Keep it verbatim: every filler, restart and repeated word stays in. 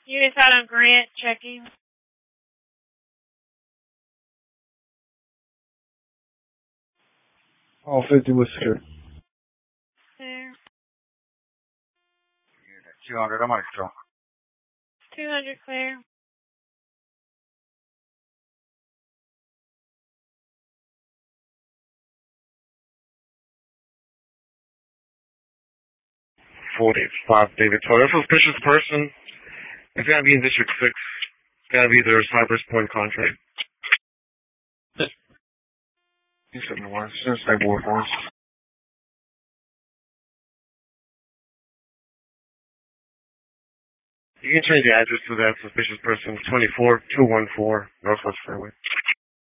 Units out on Grant, checking. All fifty was secured. There. two hundred, I'm on control. two hundred clear. forty-five David Toyota. Suspicious person. It's gonna be in District six. It's gonna be their Cypress Point contract. two seventy-one, since I bought one. You can change the address to that suspicious person. twenty-four two one four Northwest Fairway.